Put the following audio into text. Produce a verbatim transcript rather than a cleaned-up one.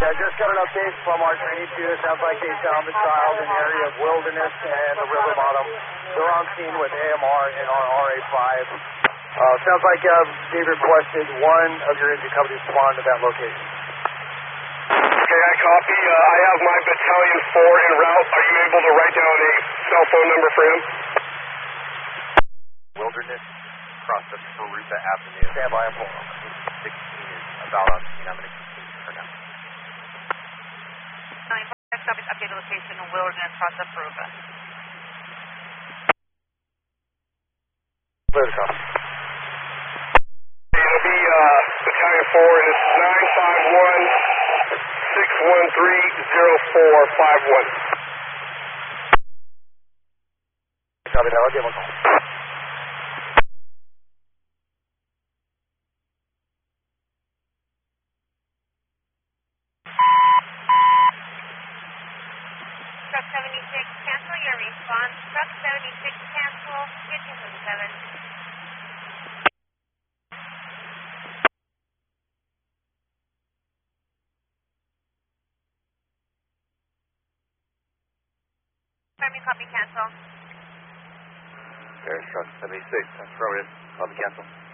I just got an update from our training two. It sounds like they found the child in the area of Wilderness and the river bottom. They're on scene with A M R and our R A five. Uh, sounds like uh, they requested one of your engine companies respond to that location. Okay, I copy. Uh, I have my battalion four en route. Are you able to write down a cell phone number for him? Wilderness, Prospect Perusa Avenue. Stand by, I'm sixteen is about on scene. I'm going to continue for now. Next stop is updated location in Wilderness, Prospect Perusa. Clear to come. It'll be uh, battalion four, and it's nine five one, six one three, zero four five one. Copy that. I'll give him a call. Truck seventy-six, cancel your response. Truck seventy-six, cancel. fifteen twenty-seven. Affirming, copy, cancel. There's truck seventy-six. Affirmative. Copy, cancel.